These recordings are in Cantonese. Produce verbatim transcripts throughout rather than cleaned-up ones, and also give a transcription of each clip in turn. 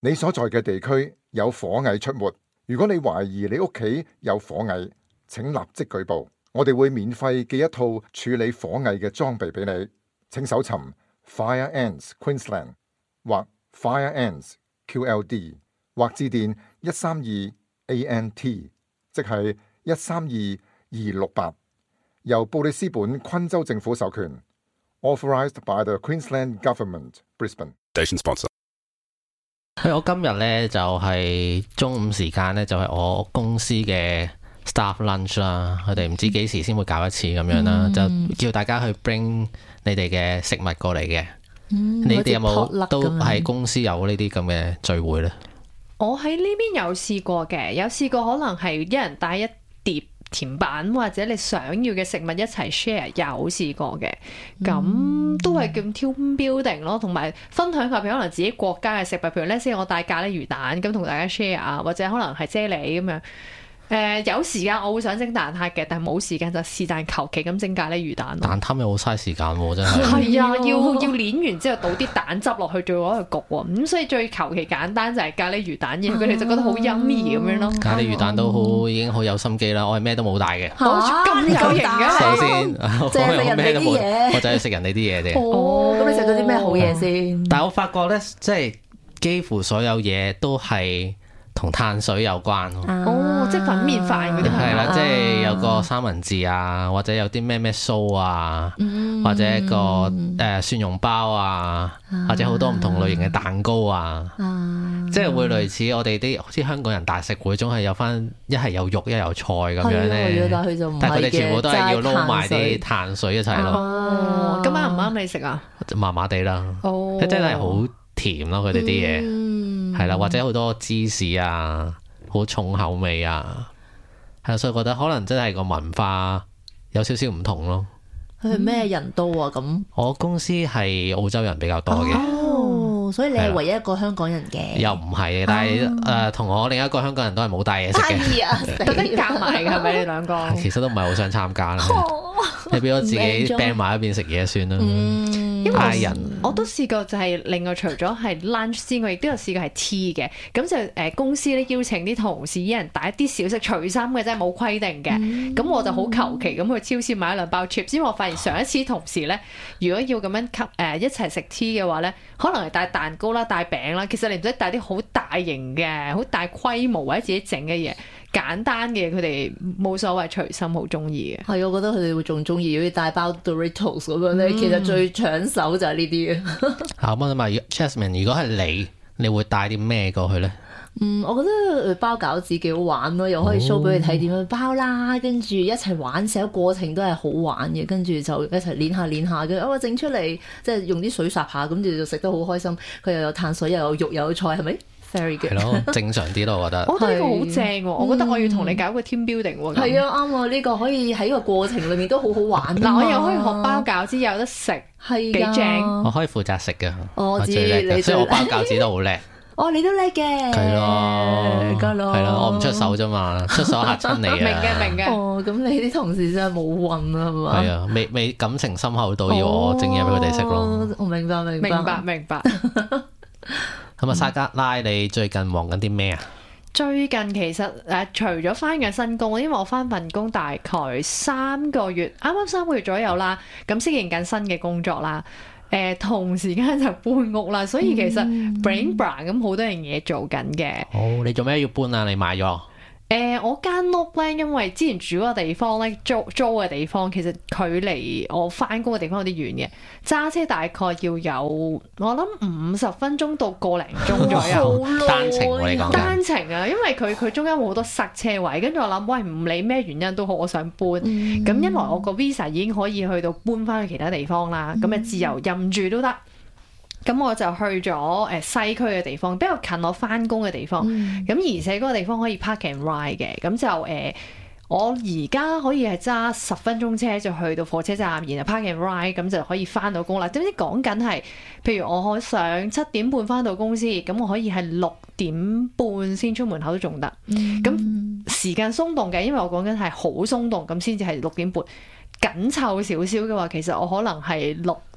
你所在嘅地區有火蟻出沒，如果你懷疑你屋企有火蟻，請立即舉報，我哋會免費寄一套處理火蟻嘅裝備俾你。請搜尋 Fire Ants Queensland 或 Fire Ants Q L D 或致電一三二 A N T， 即係一三二二六八，由布里斯本昆州政府授權。Authorized by the Queensland Government, Brisbane. Station sponsor。 我今日咧就係、是、中午時間咧，就係、是、我公司嘅 staff lunch 啦。佢哋唔知幾時先會搞一次咁樣啦，嗯、就叫大家去 bring 你哋嘅食物過嚟嘅。嗯、你哋有冇都喺公司有呢啲咁嘅聚會咧？ 我喺呢邊有試過嘅，有試過可能係一人帶一碟甜品或者你想要嘅食物一齊 share， 有試過嘅，咁、嗯、都係叫 team building 咯，同埋分享下譬如可能自己國家嘅食物，譬如咧先我帶咖喱魚蛋咁同大家 share 啊，或者可能係啫喱咁樣。誒、呃、有時間我會想蒸蛋撻嘅，但係冇時間就是但求其咁蒸咖喱魚蛋。 蛋撻又好嘥時間喎，真係。 係啊，要要攣完之後倒啲蛋汁落去，再攞去焗喎。咁所以最求其簡單就係咖喱魚蛋，然後佢哋就覺得好 yummy 咁樣咯。 咖喱魚蛋都好已經好有心機啦，我係咩都冇帶嘅。 咁有型嘅。 首先，我係咩都冇， 我就係食人哋啲嘢啫。 哦，咁你食咗啲咩好嘢先？ 但係我發覺咧，即係幾乎所有嘢都係同碳水有關咯。 哦，即係粉麵飯嗰啲係啦，即係有個三文治啊，或者有啲咩咩酥啊，嗯、或者一個誒、呃、蒜蓉包啊，啊或者好多唔同類型嘅蛋糕啊，啊即係會類似我哋啲好似香港人大食會，總係有翻一係有肉一係有菜咁樣咧。但係佢哋全部都係要撈埋啲碳水一齊咯。 哦，咁啱唔啱你食啊？ 麻麻地啦， 哦， 真係好甜咯，佢哋啲嘢。嗯係啦，或者好多芝士啊，好重口味啊，係啊，所以覺得可能真係個文化有少少唔同咯。 佢係咩人多啊？咁我公司係澳洲人比較多嘅。 哦，所以你係唯一一個香港人嘅。 又唔係嘅，但係誒同我另一個香港人都係冇帶嘢食嘅。 係啊， 特登夾埋嘅係咪你兩個？ 其實都唔係好想參加啦。你俾我自己掟埋一邊食嘢算啦。 因為人我都試過，就係另外除咗係 lunch 之外，亦都有試過係 tea 嘅。咁就誒、呃、公司咧邀請啲同事，一人帶一啲小食隨心嘅啫，冇規定嘅。咁、嗯、我就好求其咁去超市買一兩包 chips。因為我發現上一次同事咧，如果要咁樣吸誒、呃、一齊食 tea 嘅話咧，可能係帶蛋糕啦、帶餅啦。其實你唔使帶啲好大型嘅、好大規模或者自己整嘅嘢。簡單嘅佢哋冇所謂，隨心好中意嘅。 係，我覺得佢哋會仲中意，好似大包 Doritos 咁樣咧。嗯、其實最搶手就係呢啲嘅。好， 我問下 Jasmine， 如果係你，你會帶啲咩過去咧？ 嗯，我覺得包餃子幾好玩咯，又可以 show 俾佢睇點樣包啦，跟住一齊玩，成個過程都係好玩嘅。跟住就一齊練下練下嘅，哦整出嚟，即係用啲水烚下，咁就食得好開心。佢又有碳水，又有肉，又有菜，係咪？係咯，正常啲咯，我覺得。 我覺得呢個好正喎，我覺得我要同你搞個 team building 喎。 係啊，啱啊，呢個可以喺個過程裏面都好好玩。 嗱，我又可以學包餃子，有得食，係幾正。 我可以負責食㗎， 我知你， 所以我包餃子都好叻。 哦，你都叻嘅。 係咯， 係咯， 係咯，我唔出手啫嘛，出手嚇親你啊！ 明嘅，明嘅。 哦，咁你啲同事真係冇運啊，係嘛？ 係啊，未未感情深厚到要我整嘢俾佢哋食咯。 我明白，明白， 明白，明白。 咁啊，沙加拉，你最近忙緊啲咩啊？ 最近其實誒、呃，除咗翻緊新工，因為我翻份工大概三個月，啱啱三個月左右啦，咁適應緊新嘅工作啦。誒、呃，同時間就搬屋啦，所以其實 brain brain 咁好多樣嘢做緊嘅。 哦，你做咩要搬啊？你買咗？ 誒、呃，我間屋咧，因為之前住嗰個地方咧，租租嘅地方，其實距離我翻工嘅地方有啲遠嘅，揸車大概要有我諗五十分鐘到個零鐘左右。 單程我哋講單程啊，因為佢佢中間會好多塞車位，跟住我諗，喂，唔理咩原因都好，我想搬。咁、嗯、一來我個 visa 已經可以去到搬翻去其他地方啦，咁啊、嗯、自由任住都得。咁我就去咗誒西區嘅地方，比較近我翻工嘅地方。咁、嗯、而且嗰個地方可以 park and ride 嘅，咁就誒、呃、我而家可以係揸十分鐘車就去到火車站，然後 park and ride，咁就可以翻到工啦。點知講緊係，譬如我可想七點半翻到公司，咁我可以係六點半先出門口都仲得。咁、嗯、時間鬆動嘅，因為我講緊係好鬆動，咁先至係六點半。緊湊少少嘅話，其實我可能係六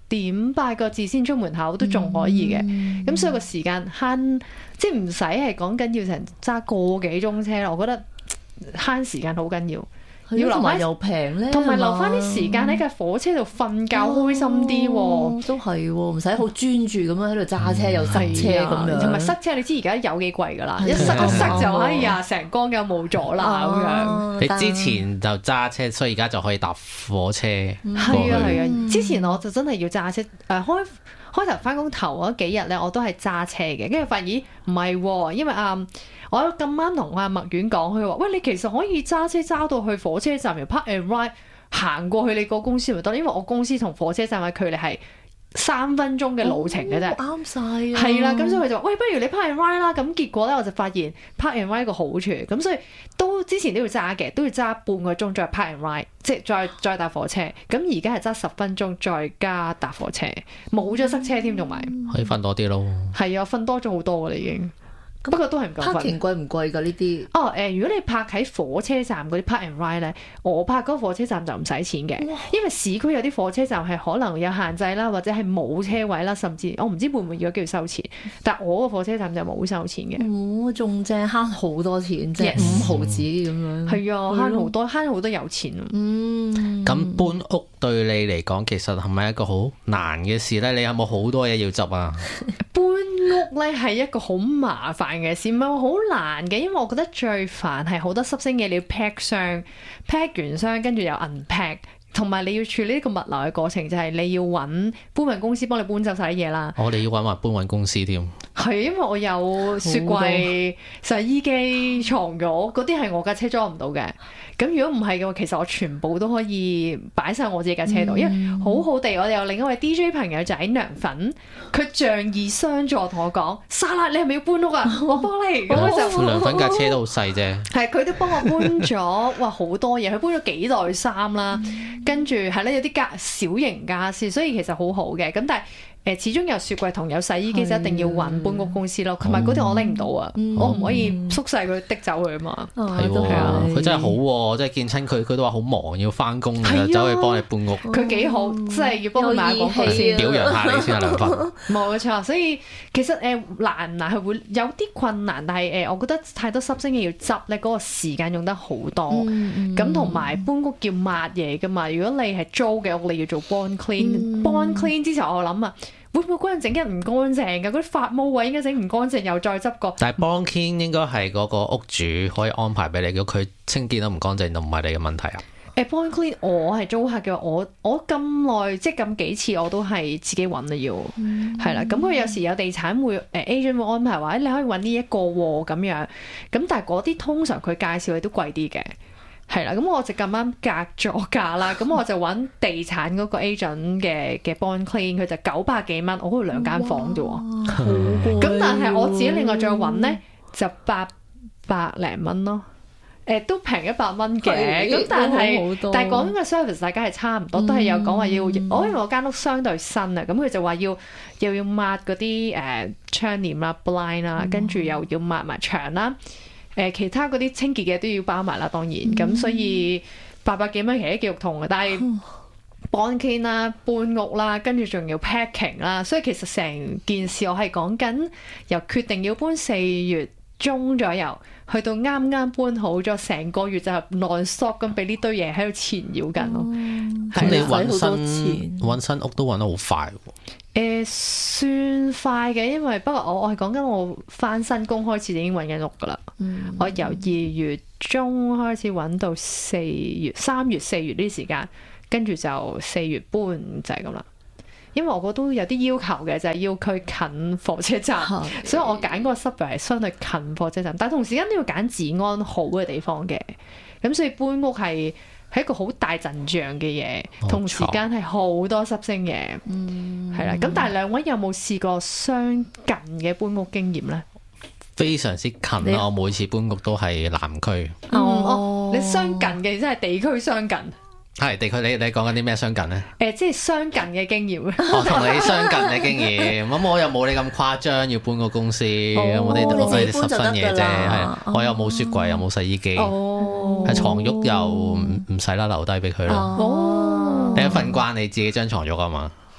點八個字先出門口都仲可以嘅。咁、嗯、所以個時間慳，即係唔使係講緊要成揸個幾鐘車咯。我覺得慳時間好緊要。要留翻又平咧， 同埋留翻啲時間喺架火車度瞓覺，開心啲喎、哦。 都係喎，唔使好專注咁樣喺度揸車又塞車咁樣。 同埋塞車，你知而家有幾貴㗎啦？一塞一塞就哎呀，成缸又冇咗啦咁樣。 你之前就揸車，所以而家就可以搭火車。係啊係啊，之前我就真係要揸車誒開。開頭翻工頭嗰幾日咧，我都係揸車嘅，跟住發現唔係喎，因為啊、嗯，我咁啱同阿麥苑講，佢話：喂，你其實可以揸車揸到去火車站，由 Park and Ride 行過去你個公司咪得，因為我公司同火車站嘅距離係三分鐘嘅路程嘅啫， 啱晒啊！ 係啦，咁所以佢就話：喂，不如你 Park and Ride 啦。咁結果咧，我就發現 Park and Ride 個好處，咁所以都之前都要揸嘅，都要揸半個鐘再 Park and Ride，即係再再搭火車。咁而家係揸十分鐘再加搭火車，冇咗塞車添，同埋可以瞓多啲咯。 係啊，瞓多咗好多㗎啦已經。不過都係唔夠瞓。 parking貴唔貴㗎呢啲？ 哦，誒、呃，如果你泊喺火車站嗰啲 Park and Ride 咧，我泊嗰個火車站就唔使錢嘅，因為市區有啲火車站係可能有限制啦，或者係冇車位啦，甚至我唔知會唔會有機會收錢。但我個火車站就冇收錢嘅。 哦，仲正，慳好多錢，即係 Yes. 五毫子咁樣。係啊，慳好多，慳好多有錢啊。 嗯。 咁搬屋對你嚟講，其實係咪一個好難嘅事咧？你有冇好多嘢要執啊？ 搬屋咧係一個好麻煩嘅事，唔係話好難嘅，因為我覺得最煩係好多濕星嘢，你要 pack 箱，pack 完箱跟住又 unpack，同埋你要處理呢個物流嘅過程，就係你要揾搬運公司幫你搬走晒啲嘢啦。 我哋要揾埋搬運公司添。 係因為我有雪櫃、洗衣機、床褥嗰啲係我架車裝唔到嘅。咁如果唔係嘅話，其實我全部都可以擺晒我自己架車度，嗯、因為好好地我哋有另一位 D J 朋友就喺涼粉，佢仗義相助同我講：莎拉，你係咪要搬屋啊？我幫你。咁嗰時候涼粉架車都好細啫。係佢都幫我搬咗，哇好多嘢，佢搬咗幾袋衫啦，嗯、跟住係咧有啲家小型家私，所以其實好好嘅。咁但係。誒始終有雪櫃同有洗衣機就一定要揾搬屋公司咯，同埋嗰啲我拎唔到啊，嗯、我唔可以縮細佢滴走佢啊嘛。 係喎，佢真係好喎，即係見親佢，佢都話好忙要翻工嘅，走去幫你搬屋。佢幾好，即係要幫佢買廣告先， 表揚下你先啊，涼粉。 冇錯，所以其實誒難唔難係會有啲困難，但係誒我覺得太多濕星嘢要執咧，嗰個時間用得好多。咁同埋搬屋要抹嘢噶嘛，如果你係租嘅屋，你要做 bond clean，bond clean 之前我諗啊。會唔會嗰陣整得唔乾淨㗎？嗰啲發毛位應該整唔乾淨，又再執過。 但係 bond clean 應該係嗰個屋主可以安排俾你，如果佢清潔得唔乾淨，就唔係你嘅問題啊。 誒 bond clean 我係租客嘅話，我我咁耐即係咁幾次我都係自己揾啊要，係啦、嗯。咁佢有時有地產會誒 agent 會安排話，你可以揾呢一個喎咁樣。咁但係嗰啲通常佢介紹嘅都貴啲嘅。係啦，咁我就咁啱隔咗價啦，咁我就揾地產嗰個 agent 嘅嘅 bond clean，佢就九百幾蚊，我嗰度兩間房啫喎，咁但係我自己另外再揾咧就八百零蚊咯，誒、呃、都平一百蚊嘅，咁但係但係講緊個 service 大家係差唔多，都係有講話要，我、嗯、因為我間屋相對新啊，咁佢就話要又要抹嗰啲誒窗簾啦 blind 啦，跟住又要抹埋牆啦。誒其他嗰啲清潔嘅都要包埋啦，當然咁，嗯、所以八百幾蚊其實幾肉痛嘅。但係 bond clean 啦、搬屋啦，跟住仲要 packing 啦，所以其實成件事我係講緊由決定要搬四月中左右，去到啱啱搬好咗，成個月就 non-stop 咁俾呢堆嘢喺度纏繞緊咯。 咁、嗯、你揾新揾新屋都揾得好快喎。 誒、呃、算快嘅，因為不過我我係講緊我返新工開始已經揾緊屋噶啦。嗯、我由二月中開始揾到四月、三月、四月呢啲時間，跟住就四月搬就係咁啦。因為我覺得都有啲要求嘅，就係、是、要佢近火車站，的所以我揀嗰個 suburb 係相對近火車站，但係同時間都要揀治安好嘅地方嘅。咁所以搬屋係係一個好大陣仗嘅嘢，同時間係好多濕星嘢，係啦、嗯。咁但係兩位有冇試過相近嘅搬屋經驗咧？ 非常之近啦！你我每次搬屋都係南區。 哦，哦，你相近嘅即係地區相近。 係地區，你你講緊啲咩相近咧？誒、 呃，即係相近嘅經驗。 哦，同你相近嘅經驗，咁我又冇你咁誇張，要搬個公司，哦、我哋我哋濕身嘢啫，係，我又冇雪櫃，又冇洗衣機， 哦， 係床褥又唔唔使啦，留低俾佢啦。哦，你一瞓慣你自己張床褥啊嘛。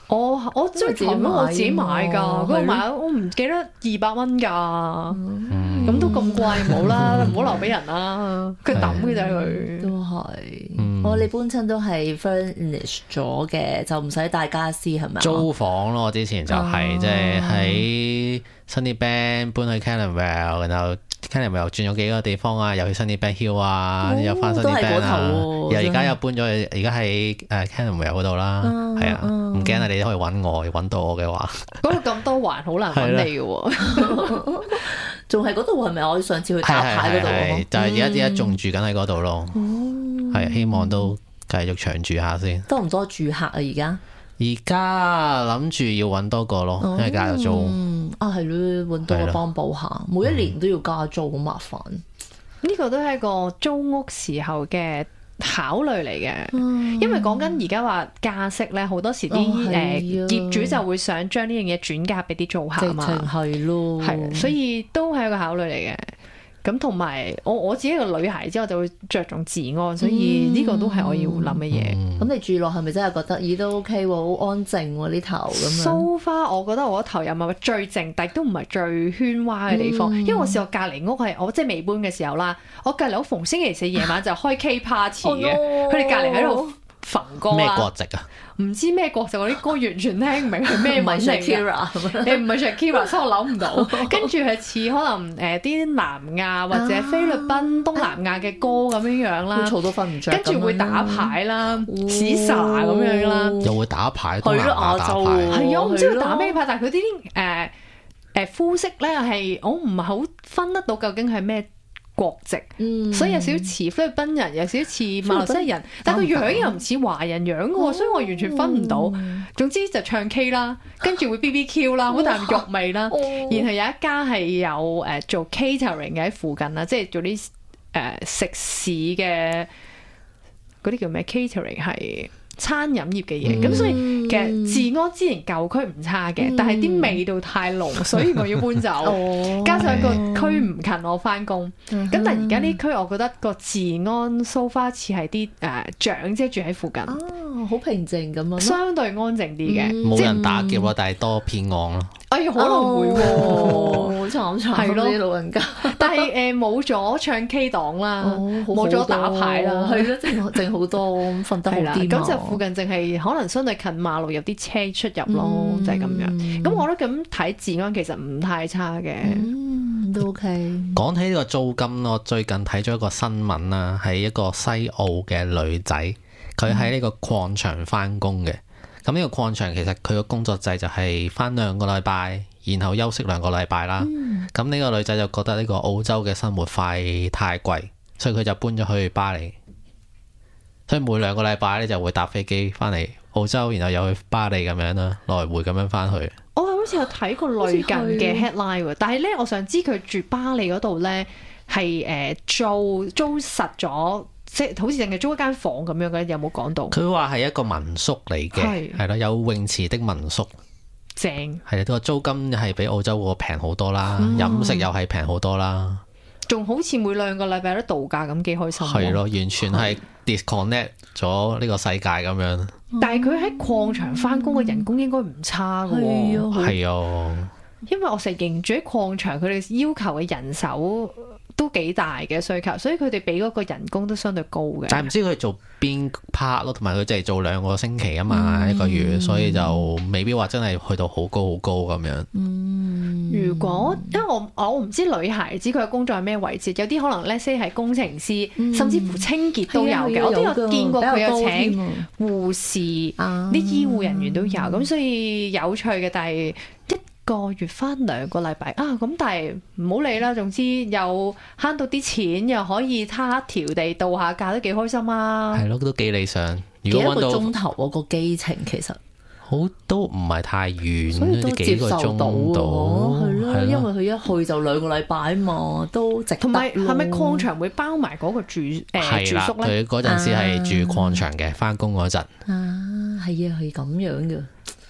我我最平咯，我自己買㗎，嗰個買我唔記得二百蚊㗎，咁都咁貴，唔好啦，唔好留俾人啦，佢抌嘅啫佢。 都係，我哋搬親都係 furnish 咗嘅，就唔使帶傢俬係咪？ 租房咯，我之前就係即係喺 Sunnybank 搬去 Cannonvale，然後 Cannonvale 轉咗幾個地方啊，又去 Sunnybank Hill 啊，又翻 Sunnybank 啊，又而家又搬咗去，而家喺誒 Cannonvale 嗰度啦，係啊，唔驚啊，你都可以揾我，揾到我嘅話， 嗰度咁多環，好難揾你嘅喎。 仲係嗰度係咪？我上次去打牌嗰度啊， 就係而家而家仲住緊喺嗰度咯，係希望都繼續長住下先。 多唔多住客啊？而家而家諗住要揾多個咯，因為加咗租。 啊，係咯，揾多個幫補下，每一年都要加租，好麻煩。 呢個都係一個租屋時候嘅考慮嚟嘅，因為講緊而家話加息咧，好多時啲誒業主就會想將呢樣嘢轉嫁俾啲租客啊嘛， 係咯， 係，所以都係一個考慮嚟嘅。咁同埋我我自己個女孩之後就會着重治安，所以呢個都係我要諗嘅嘢。 咁、嗯、你住落係咪真係覺得咦都 OK 喎，好安靜喎呢頭咁樣 ？So far，我覺得我嗰頭又唔係最靜，但都唔係最喧嘩嘅地方。嗯、因為我試過隔離屋係我即係未搬嘅時候啦，我隔離屋逢星期四夜晚就開 K party 嘅，佢哋隔離喺度焚歌咩國籍啊？ 唔知咩國籍，我啲歌完全聽唔明係咩文嚟嘅。你唔係 Shakira，所以我諗唔到。跟住係似可能誒啲、呃、南亞或者菲律賓、東南亞嘅歌咁樣樣啦。 嘈到瞓唔着。 跟住會打牌啦，屎沙咁樣啦。 又會打牌，東南亞打牌。 係啊，我唔知佢打咩牌，但係佢啲誒誒膚色咧係我唔係好分得到究竟係咩國籍，嗯、所以有少少似菲律賓人，有少少似馬來西亞人，但個樣又唔似華人樣嘅喎，哦、所以我完全分唔到。總之就唱 K 啦，跟住會 B B Q 啦，好大肉味啦。哦、然後有一家係有誒、呃、做 catering 嘅喺附近啦，即係做啲誒、呃、食肆嘅嗰啲叫咩 catering 係。餐飲業嘅嘢，咁、嗯、所以其實治安之前舊區唔差嘅，嗯、但係啲味道太濃，所以我要搬走。哦、加上個區唔近我翻工，咁、嗯、但係而家呢區我覺得個治安 so far 似係啲誒長者住喺附近， 哦，好平靜咁樣， 相對安靜啲嘅， 冇、嗯、人打劫咯，但係多騙案咯。 哎呀，可能會喎， 好慘慘係咯啲老人家。 但係誒冇咗唱 K 檔啦，冇咗、哦、打牌啦， 係咯，靜靜好多，瞓得好啲。 咁就附近淨係可能相對近馬路，有啲車出入咯，嗯、就係咁樣。咁我覺得咁睇治安其實唔太差嘅、 嗯，都 OK。 講起呢個租金，我最近睇咗一個新聞啦，係一個西澳嘅女仔，佢喺呢個礦場翻工嘅。咁呢個礦場其實佢個工作制就係返兩個禮拜，然後休息兩個禮拜啦。咁呢、嗯、個女仔就覺得呢個澳洲嘅生活費太貴，所以佢就搬咗去巴黎。所以每兩個禮拜咧就會搭飛機返嚟澳洲，然後又去巴黎咁樣啦，來回咁樣返去。 我好似有睇過類近嘅 headline 喎，但係咧我想知佢住巴黎嗰度咧係誒租租實咗。即係好似淨係租一間房咁樣嘅，有冇講到？ 佢話係一個民宿嚟嘅，係咯是，有泳池的民宿， 正係啊，個租金係比澳洲個平好多啦，嗯、飲食又係平好多啦， 仲好似每兩個禮拜都度假咁，幾開心。 係咯，完全係 disconnect 咗呢個世界咁樣。 但係佢喺礦場翻工嘅人工應該唔差㗎喎， 係啊， 因為我成日認住喺礦場，佢哋要求嘅人手都幾大嘅需求，所以佢哋俾嗰個人工都相對高嘅。 但係唔知佢做邊 part 咯，同埋佢淨係做兩個星期啊嘛，嗯、一個月，所以就未必話真係去到好高好高咁樣。 嗯，如果因為我我唔知女孩子佢嘅工作係咩位置，有啲可能 let's say 係工程師，嗯、甚至乎清潔都有嘅。嗯、我都有見過佢有請護士，啲、啊、醫護人員都有，咁、嗯、所以有趣嘅，但係一個月翻兩個禮拜啊，咁但係唔好理啦。總之又慳到啲錢，又可以他條地度下假，都幾開心啊！係咯，都幾理想。 如果幾個鐘頭嗰個機程其實好都唔係太遠， 所以都接受到喎。係咯， 咯因為佢一去就兩個禮拜嘛，都值得。 同埋係咪礦場會包埋嗰個住誒、呃、住宿咧？ 佢嗰陣時係住礦場嘅，翻工嗰陣。 啊，係啊，係咁樣嘅。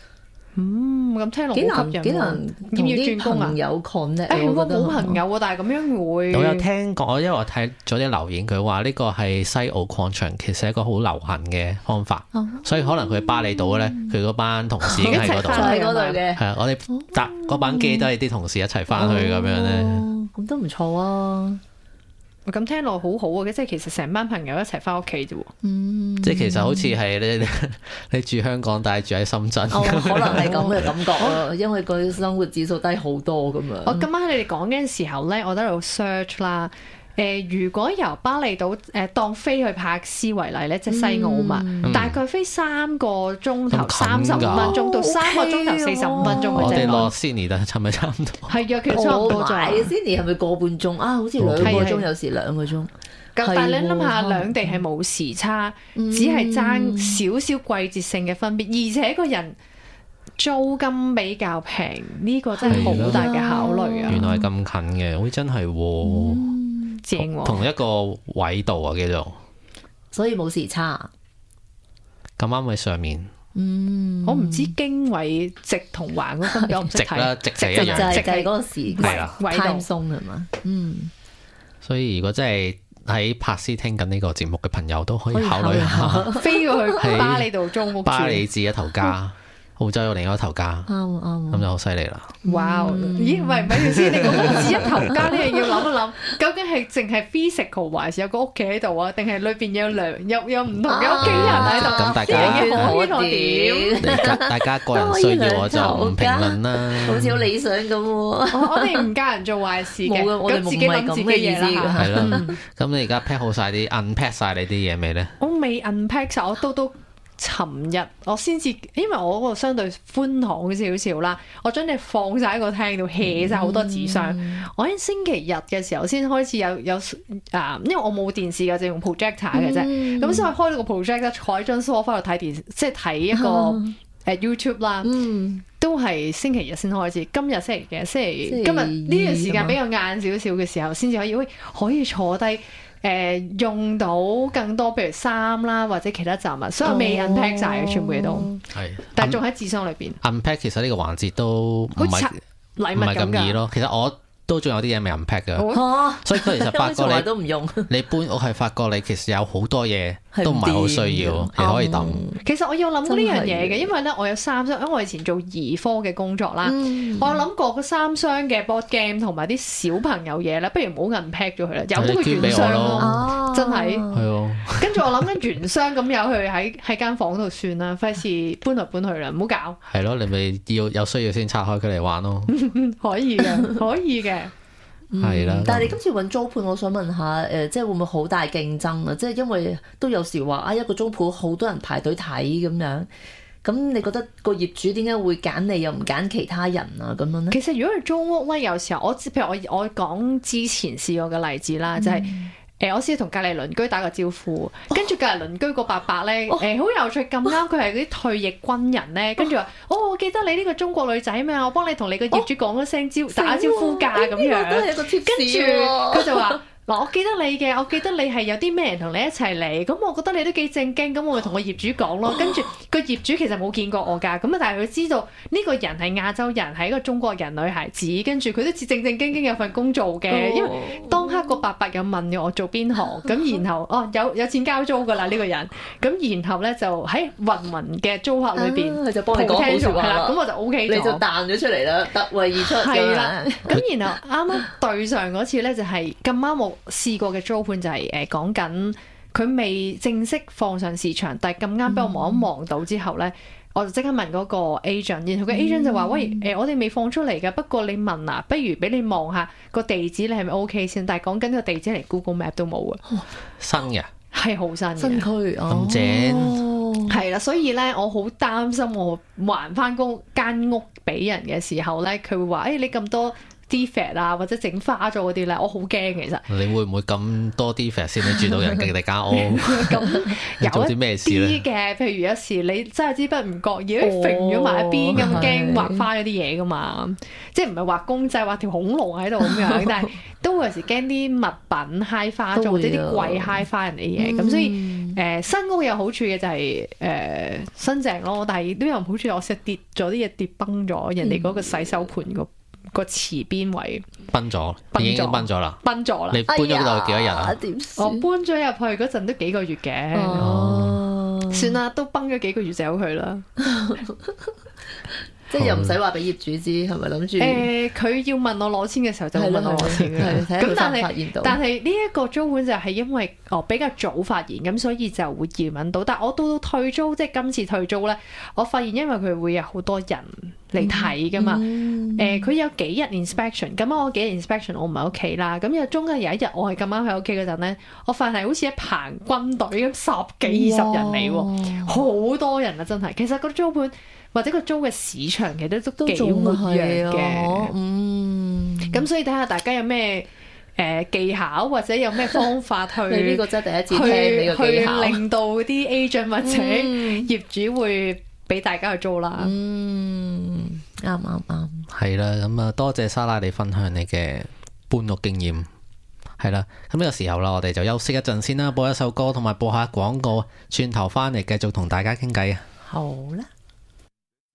嗯，咁聽落幾難好吸引喎。 幾難要唔要同轉工啊啲朋？友 connect， 誒我我覺得冇朋友喎，但係咁樣會。 我有聽過，因為我睇咗啲留言，佢話呢個係西澳礦場，其實係一個好流行嘅方法， 哦所以可能佢巴厘島咧，佢嗰班同事已經喺嗰度一齊返啦。 就喺嗰度嘅。 係啊，我哋搭嗰班機都係啲同事一齊翻去咁樣咧。 哦，咁都唔錯啊。 咁聽落好好啊！即係其實成班朋友一齊翻屋企啫喎。 嗯， 即係其實好似係你你住香港，但係住喺深圳。 哦，可能係咁嘅感覺啊，因為個生活指數低好多咁樣。 我今晚喺你哋講嘅時候咧，我都喺度 search 啦。誒、如果由巴厘島誒、呃、當飛去珀斯為例咧，即係西澳嘛， 嗯大概飛三個鐘頭咁三十五近㗎分鐘到三個鐘頭 OK 四十五分鐘嘅啫。 我哋落 Sydney 但係差唔多差唔多。 係啊，其實差唔多咋。 係 Sydney 係咪個半鐘啊？好似兩個係鐘，有時兩個鐘。 咁但係你諗下， 係喎兩地係冇時差， 嗯只係爭少少季節性嘅分別，而且個人租金比較平，呢、個真係好大嘅考慮啊！ 原來咁近嘅，好似真係喎， 正喎、 同一個緯度啊，叫做所以冇時差。 咁啱喺上面。 嗯， 我唔知經緯直同橫嗰分別，我唔識直啦， 睇。 直就一就係樣。 就係嗰個時係啦緯度 time zone 係嘛？嗯， 所以如果真係喺珀斯聽緊呢個節目嘅朋友，都可以可以考慮下飛過去係巴厘島租屋住。 巴里治一頭家，澳洲有另一頭家， 啱啊啱啊。 咁就好犀利啦。 哇！咦？喂，咪住先，你講屋子一頭家呢樣要諗一諗，究竟係淨係 physical 還是有個屋企喺度啊？定係裏邊有兩有有唔同嘅屋企人喺度？ 咁大家呢樣嘢可圈可點？ 大家大家個人需要我就唔評論啦。 好似好理想咁喎。 我我哋唔教人做壞事嘅， 冇嘅我哋咁自己諗自己嘢啦嚇。 係啦，咁你而家 pack 好晒啲 unpack 晒你啲嘢未咧？ 我未 unpack 晒，我都都尋日我先至，因為我嗰個相對寬敞少少啦，我將你放晒喺個廳度 hea 晒好多紙箱。我喺星期日嘅時候先開始有有啊，因為我冇電視嘅，就用 projector 嘅啫。咁所以開到個 projector 坐喺張 sofa 度睇電視，即係睇一個誒 YouTube 啦。 嗯， 都係星期日先開始，今日星期幾？星期星期今日呢段時間二比較晏少少嘅時候，先至可以喂可以坐低。誒、用到更多，譬如衫啦，或者其他雜物，所以我未 unpack 晒嘅全部嘢都， 係， 但係仲喺紙箱裏邊， unpack 其實呢個環節都唔係好似拆禮物唔係咁㗎。 咁易咯。其實我都仲有啲嘢未 unpack 嘅， 哦嚇， 所以佢其實發因為從來覺都唔用。 你你搬屋係發覺你其實有好多嘢係唔都唔係好需要， 掂其實可以抌。 其實我有諗過呢樣嘢真係嘅，因為咧我有三箱，因為我以前做兒科嘅工作啦， 嗯我有諗過嗰三箱嘅 board game 同埋啲小朋友嘢咧，不如唔好 unpack 咗佢啦，由得佢原箱捐俾我咯咯。 哦真係係喎， 跟住我諗緊原箱咁由佢喺喺間房度算啦，費事搬來搬去啦，唔好搞。 係咯，你咪要有需要先拆開佢嚟玩咯。 可以嘅，可以嘅。 係啦嗯但係你今次揾租盤，我想問下，誒、即係會唔會好大競爭啊？即係因為都有時話啊，一個租盤好多人排隊睇咁樣，咁你覺得個業主點解會揀你又唔揀其他人啊？咁樣咧？ 其實如果係租屋咧，有時候我譬如我我講之前試過嘅例子啦，就係、誒、我試同隔離鄰居打個招呼，跟住隔離鄰居個伯伯咧，誒好、有趣，咁啱佢係嗰啲退役軍人咧，跟住話：哦，我記得你呢個中國女仔咩？我幫你同你個業主講咗聲招，打招呼㗎咁呢個都樣。 係一個 tips 跟住喎佢就話：嗱，我記得你嘅，我記得你係有啲咩人同你一齊嚟，咁我覺得你都幾正經，咁我咪同個業主講咯。跟住個業主其實冇見過我㗎，咁啊，但係佢知道呢個人係亞洲人，係一個中國人女孩子，跟住佢都正正經經有份工做嘅，因為當刻個伯伯有問我我做邊行，咁然後哦有有錢交租㗎啦呢個人，咁然後咧就喺芸芸嘅租客裏邊， 啊佢就幫你講好説話係啦， 啦咁我就 O K 你就咗。 彈咗出嚟啦，突圍而出係咁啦樣。 咁然後啱啱對上嗰次咧，就係咁啱我試過嘅租盤就係誒講緊佢未正式放上市場，但係咁啱俾我望一望到之後咧，我就即刻問嗰個 agent，然後個 agent 就話：喂誒，我哋未放出嚟㗎，不過你問啊，不如俾你望下個地址，你係咪 OK 先？但係講緊個地址嚟 Google Map 都冇啊， 新嘅係好新新嘅。 區咁正哦係啦，所以咧，我好擔心我還翻工間屋俾人嘅時候咧，佢會話：誒、你咁多 defect 啊，或者整花咗嗰啲咧，我好驚其實。 你會唔會咁多 defect 先？你住到人哋間屋， 咁你做啲咩事咧？ 有一啲嘅，譬如有時你真係知不唔覺意，揈咗埋一邊咁，驚畫花咗啲嘢噶嘛。即係唔係畫公仔，畫條恐龍喺度咁樣，但係都會有時驚啲物品揩花咗，或者啲櫃揩花人哋嘢。咁、嗯、所以誒、呃、新屋有好處嘅就係、是、誒、呃、新淨咯，但係都有唔好處。我成日跌咗啲嘢跌崩咗，人哋嗰個洗手盤個個瓷邊位崩咗，已經崩咗啦， 崩咗啦。 你搬咗度幾多日啊？ 我搬咗入去嗰陣都幾個月嘅， 哦、 算啦，都崩咗幾個月就由佢啦。 即係又唔使話俾業主知，係咪諗住？ 誒，佢要問我攞錢嘅時候就會問我攞錢嘅。咁但係但係呢一個租盤就係因為哦比較早發現，咁所以就會驗揾到。但係我到到退租，即係今次退租咧，我發現因為佢會有好多人嚟睇噶嘛。誒、嗯，佢、呃、有幾日 inspection，咁我幾日 inspection 我唔喺屋企啦。咁有中間有一日我係咁啱喺屋企嗰陣咧，我發現係好似一棚軍隊咁十幾二十人嚟喎，好多人啊真係。其實個租盤或者個租嘅市場其實都幾活躍嘅，嗯，咁所以睇下大家有咩誒、呃、技巧或者有咩方法去， 你呢個真係第一次聽呢個技巧， 去令到啲 agent 或者業主會俾大家去租啦。 嗯，啱啱啱， 係啦，咁啊多謝莎拉你分享你嘅搬屋經驗，係啦，咁呢個時候啦，我哋就休息一陣先啦，播一首歌同埋播下廣告，轉頭翻嚟繼續同大家傾偈啊。 好啦。